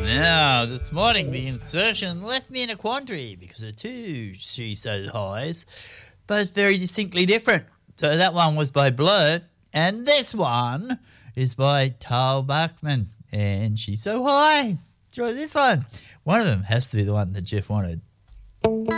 Now, this morning, the insertion left me in a quandary because of two She So Highs, both very distinctly different. So that one was by Blur, and this one is by Tal Bachman, and She's So High. Enjoy this one. One of them has to be the one that Jeff wanted.